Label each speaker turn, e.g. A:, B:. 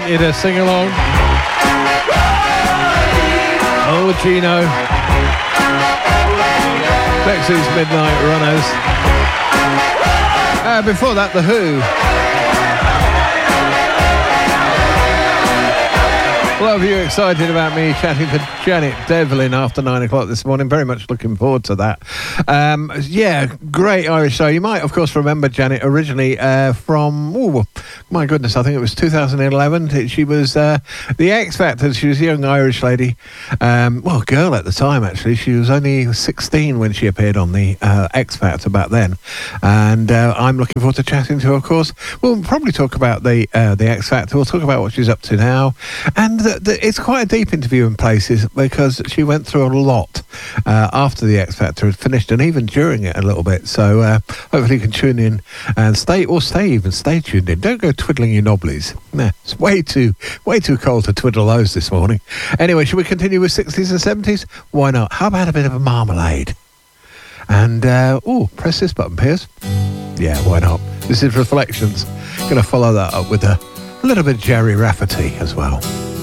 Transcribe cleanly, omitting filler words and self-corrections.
A: want you to sing along. Oh, Gino. Bexley's Midnight Runners. Before that, The Who. Well, are you excited about me chatting to Janet Devlin after 9 o'clock this morning? Very much looking forward to that. Yeah, great Irish show. You might, of course, remember Janet originally from, oh, my goodness, I think it was 2011. She was The X Factor. She was a young Irish lady. Well, girl at the time, actually. She was only 16 when she appeared on The X Factor back then. And I'm looking forward to chatting to her, of course. We'll probably talk about the X Factor. We'll talk about what she's up to now. And it's quite a deep interview in places because she went through a lot after the X Factor had finished and even during it a little bit. So hopefully you can tune in and stay tuned in. Don't go twiddling your knobblies. Nah, it's way too cold to twiddle those this morning. Anyway, should we continue with 60s and 70s? Why not? How about a bit of a marmalade? And press this button, Piers. Yeah, why not? This is Reflections. Going to follow that up with a little bit of Jerry Rafferty as well.